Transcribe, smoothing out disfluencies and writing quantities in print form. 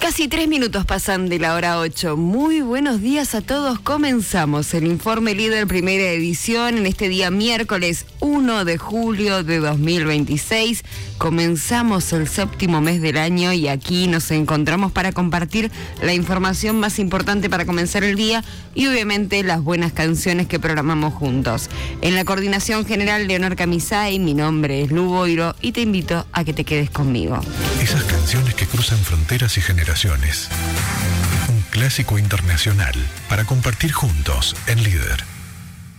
Casi 3 minutos pasan de la hora 8. Muy buenos días a todos. Comenzamos el Informe Líder primera edición en este día miércoles 1 de julio de 2026. Comenzamos el séptimo mes del año y aquí nos encontramos para compartir la información más importante para comenzar el día y obviamente las buenas canciones que programamos juntos. En la coordinación general, Leonor Camisay, mi nombre es Lu Boiro y te invito a que te quedes conmigo. Esas canciones que cruzan fronteras y generaciones. Un clásico internacional para compartir juntos en Líder.